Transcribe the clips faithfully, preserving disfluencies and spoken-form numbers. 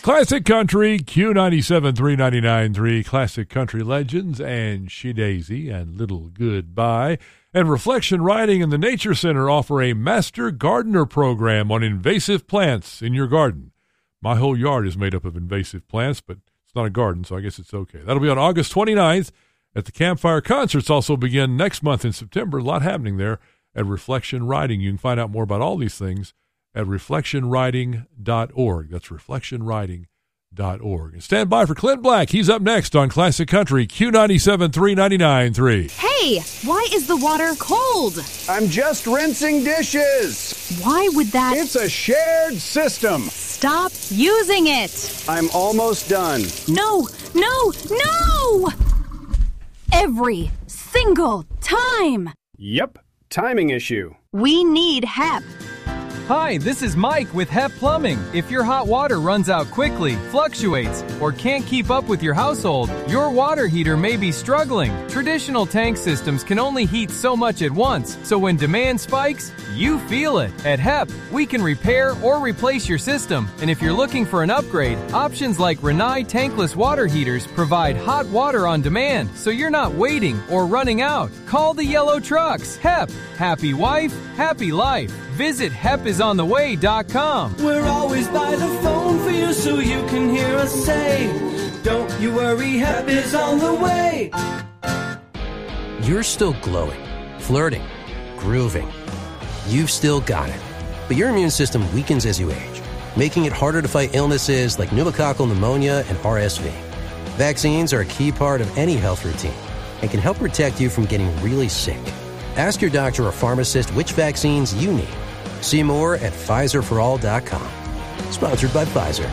Classic Country, Q ninety-seven three ninety-nine point three, Classic Country Legends, and She Daisy, and Little Goodbye. And Reflection Writing and the Nature Center offer a Master Gardener program on invasive plants in your garden. My whole yard is made up of invasive plants, but it's not a garden, so I guess it's okay. That'll be on August twenty-ninth at the Campfire Concerts. Also begin next month in September. A lot happening there at Reflection Writing. You can find out more about all these things at reflection writing dot org. That's reflection writing dot org. And stand by for Clint Black. He's up next on Classic Country, Q ninety-seven three ninety-nine point three. Hey, why is the water cold? I'm just rinsing dishes. Why would that... It's a shared system. Stop using it. I'm almost done. No, no, no! Every single time. Yep, timing issue. We need H E P. Hi, this is Mike with H E P Plumbing. If your hot water runs out quickly, fluctuates, or can't keep up with your household, your water heater may be struggling. Traditional tank systems can only heat so much at once, so when demand spikes, you feel it. At H E P, we can repair or replace your system, and if you're looking for an upgrade, options like Rinnai tankless water heaters provide hot water on demand, so you're not waiting or running out. Call the yellow trucks. H E P. Happy wife, happy life. Visit hep is on the way dot com. We're always by the phone for you so you can hear us say, don't you worry, H E P is on the way. You're still glowing, flirting, grooving. You've still got it. But your immune system weakens as you age, making it harder to fight illnesses like pneumococcal pneumonia and R S V. Vaccines are a key part of any health routine and can help protect you from getting really sick. Ask your doctor or pharmacist which vaccines you need. See more at Pfizer for all dot com. Sponsored by Pfizer.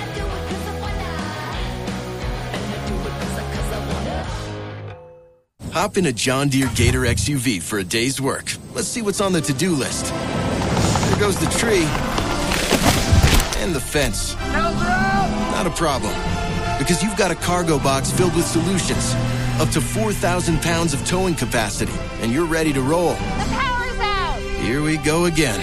Hop in a John Deere Gator X U V for a day's work. Let's see what's on the to-do list. There goes the tree. And the fence. Not a problem. Because you've got a cargo box filled with solutions. Up to four thousand pounds of towing capacity. And you're ready to roll. The power's out! Here we go again.